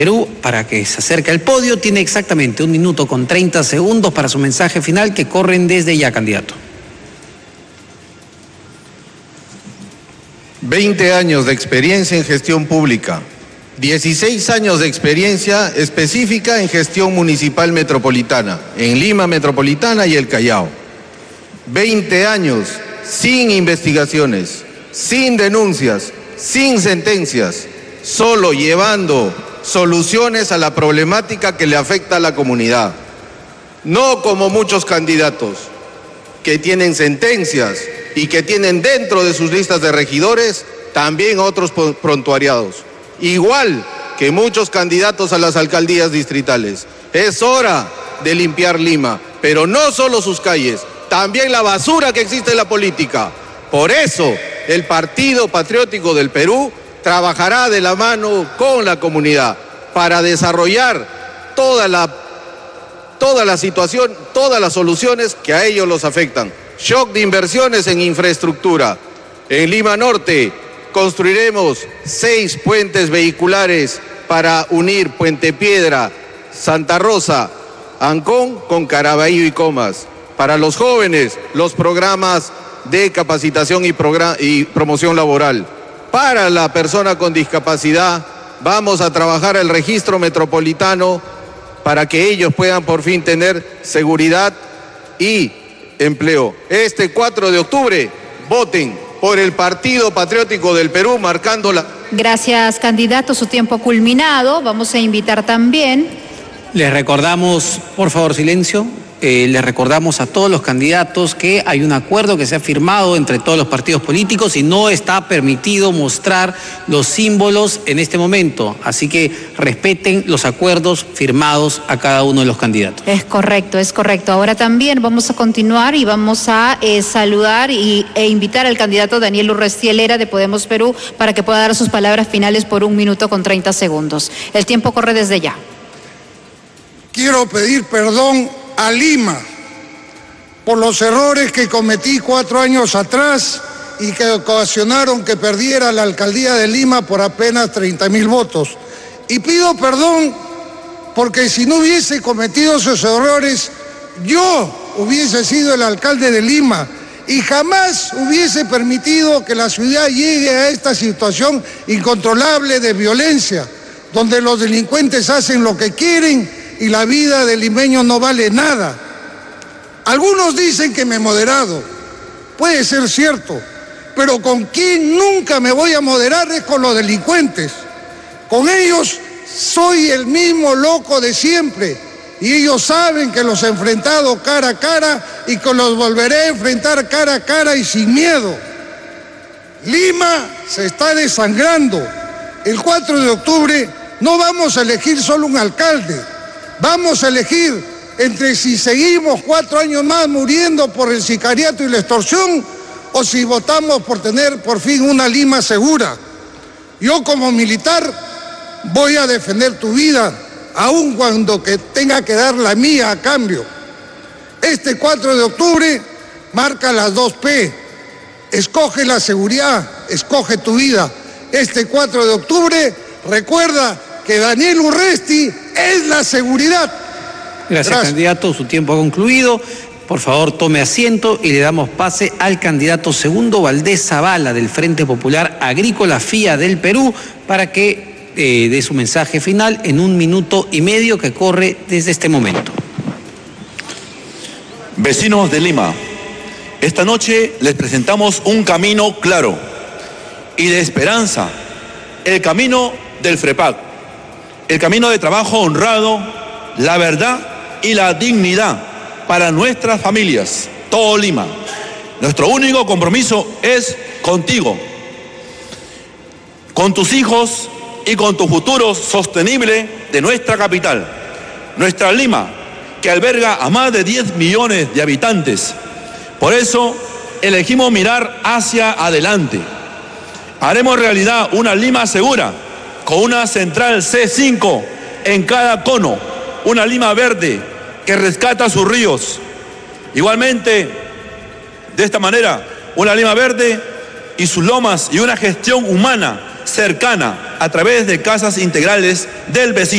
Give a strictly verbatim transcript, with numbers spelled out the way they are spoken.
Perú, para que se acerque al podio, tiene exactamente un minuto con treinta segundos para su mensaje final, que corren desde ya, candidato. veinte años de experiencia en gestión pública, dieciséis años de experiencia específica en gestión municipal metropolitana, en Lima Metropolitana y el Callao. veinte años sin investigaciones, sin denuncias, sin sentencias, solo llevando soluciones a la problemática que le afecta a la comunidad. No como muchos candidatos que tienen sentencias y que tienen dentro de sus listas de regidores también otros prontuariados. Igual que muchos candidatos a las alcaldías distritales. Es hora de limpiar Lima, pero no solo sus calles, también la basura que existe en la política. Por eso, el Partido Patriótico del Perú trabajará de la mano con la comunidad para desarrollar toda la, toda la situación, todas las soluciones que a ellos los afectan. Shock de inversiones en infraestructura. En Lima Norte construiremos seis puentes vehiculares para unir Puente Piedra, Santa Rosa, Ancón con Caraballo y Comas. Para los jóvenes, los programas de capacitación y, y promoción laboral. Para la persona con discapacidad, vamos a trabajar el registro metropolitano para que ellos puedan por fin tener seguridad y empleo. Este cuatro de octubre, voten por el Partido Patriótico del Perú, marcando la... Gracias, candidato. Su tiempo culminado. Vamos a invitar también... Les recordamos, por favor, silencio. Eh, les recordamos a todos los candidatos que hay un acuerdo que se ha firmado entre todos los partidos políticos y no está permitido mostrar los símbolos en este momento. Así que respeten los acuerdos firmados a cada uno de los candidatos. Es correcto, es correcto. Ahora también vamos a continuar y vamos a eh, saludar y, e invitar al candidato Daniel Urresti Helera de Podemos Perú para que pueda dar sus palabras finales por un minuto con treinta segundos. El tiempo corre desde ya. Quiero pedir perdón a Lima por los errores que cometí cuatro años atrás y que ocasionaron que perdiera la alcaldía de Lima por apenas treinta mil votos. Y pido perdón porque si no hubiese cometido esos errores, yo hubiese sido el alcalde de Lima y jamás hubiese permitido que la ciudad llegue a esta situación incontrolable de violencia, donde los delincuentes hacen lo que quieren y la vida del limeño no vale nada. Algunos dicen que me he moderado. Puede ser cierto, pero con quien nunca me voy a moderar es con los delincuentes. Con ellos soy el mismo loco de siempre y ellos saben que los he enfrentado cara a cara y que los volveré a enfrentar cara a cara y sin miedo. Lima se está desangrando. El cuatro de octubre no vamos a elegir solo un alcalde. Vamos a elegir entre si seguimos cuatro años más muriendo por el sicariato y la extorsión o si votamos por tener por fin una Lima segura. Yo como militar voy a defender tu vida, aun cuando que tenga que dar la mía a cambio. Este cuatro de octubre marca las dos P. Escoge la seguridad, escoge tu vida. Este cuatro de octubre recuerda que Daniel Urresti es la seguridad. Gracias, Gracias, candidato. Su tiempo ha concluido. Por favor, tome asiento y le damos pase al candidato segundo, Valdés Zavala, del Frente Popular Agrícola F I A del Perú, para que eh, dé su mensaje final en un minuto y medio que corre desde este momento. Vecinos de Lima, esta noche les presentamos un camino claro y de esperanza, el camino del FREPAC. El camino de trabajo honrado, la verdad y la dignidad para nuestras familias, todo Lima. Nuestro único compromiso es contigo, con tus hijos y con tu futuro sostenible de nuestra capital. Nuestra Lima, que alberga a más de diez millones de habitantes. Por eso elegimos mirar hacia adelante. Haremos realidad una Lima segura, con una central C cinco en cada cono, una Lima verde que rescata sus ríos. Igualmente, de esta manera, una Lima verde y sus lomas y una gestión humana cercana a través de casas integrales del vecino.